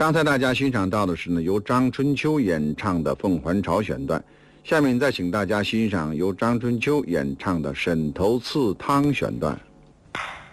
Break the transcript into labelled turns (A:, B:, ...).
A: 刚才大家欣赏到的是呢由张春秋演唱的《凤还巢》选段，下面再请大家欣赏由张春秋演唱的《沈头刺汤》选段。